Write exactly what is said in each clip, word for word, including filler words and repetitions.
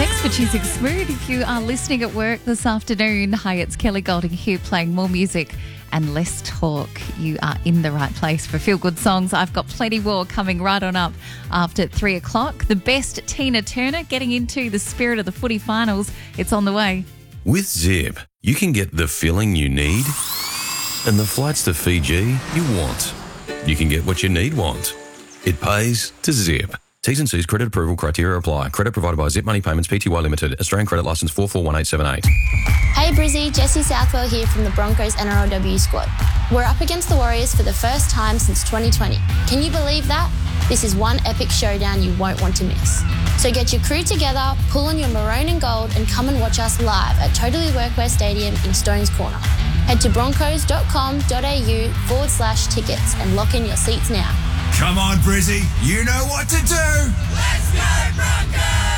Thanks for choosing Smooth. If you are listening at work this afternoon, hi, it's Kelly Golding here playing more music and less talk. You are in the right place for feel-good songs. I've got plenty more coming right on up after three o'clock. The best Tina Turner getting into the spirit of the footy finals. It's on the way. With Zip, you can get the filling you need and the flights to Fiji you want. You can get what you need want. It pays to Zip. T's and C's credit approval criteria apply. Credit provided by Zip Money Payments Pty Limited. Australian credit licence four four one eight seven eight. Hey Brizzy, Jesse Southwell here from the Broncos N R L W squad. We're up against the Warriors for the first time since twenty twenty. Can you believe that? This is one epic showdown you won't want to miss. So get your crew together, pull on your maroon and gold and come and watch us live at Totally Workwear Stadium in Stones Corner. Head to broncos.com.au forward slash tickets and lock in your seats now. Come on, Brizzy. You know what to do. Let's go, Broncos!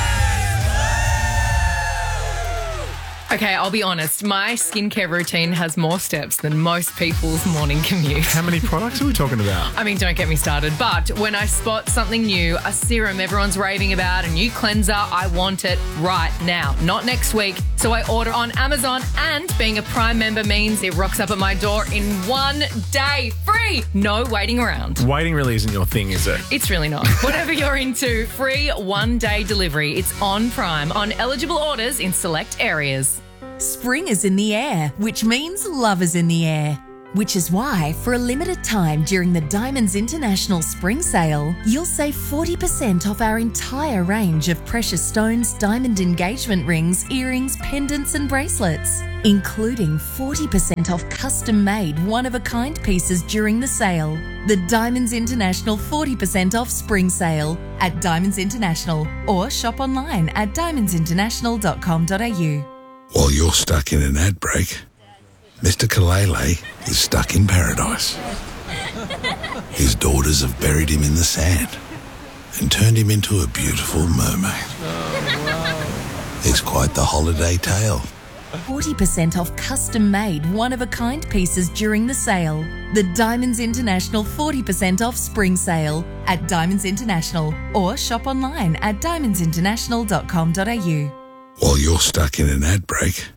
Okay, I'll be honest. My skincare routine has more steps than most people's morning commute. How many products are we talking about? I mean, don't get me started. But when I spot something new, a serum everyone's raving about, a new cleanser, I want it right now, not next week. So I order on Amazon, and being a Prime member means it rocks up at my door in one day. Free! No waiting around. Waiting really isn't your thing, is it? It's really not. Whatever you're into, free one-day delivery. It's on Prime on eligible orders in select areas. Spring is in the air, which means love is in the air. Which is why, for a limited time during the Diamonds International Spring Sale, you'll save forty percent off our entire range of precious stones, diamond engagement rings, earrings, pendants and bracelets, including forty percent off custom-made one-of-a-kind pieces during the sale. The Diamonds International forty percent off Spring Sale at Diamonds International, or shop online at diamonds international dot com dot a u. While you're stuck in an ad break, Mister Kalele is stuck in paradise. His daughters have buried him in the sand and turned him into a beautiful mermaid. It's quite the holiday tale. forty percent off custom-made one-of-a-kind pieces during the sale. The Diamonds International forty percent off Spring Sale at Diamonds International, or shop online at diamonds international dot com dot a u. While you're stuck in an ad break,